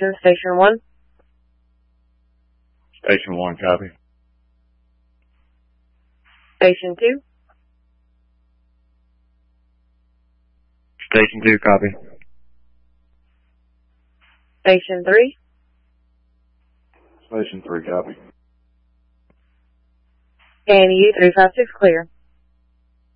Station, Station 1. Station 1, copy. Station 2. Station 2, copy. Station 3. Station 3, copy. And U356 clear.